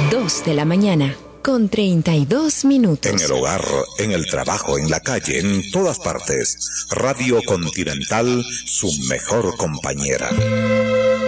2 de la mañana, con 32 minutos. En el hogar, en el trabajo, en la calle, en todas partes. Radio Continental, su mejor compañera.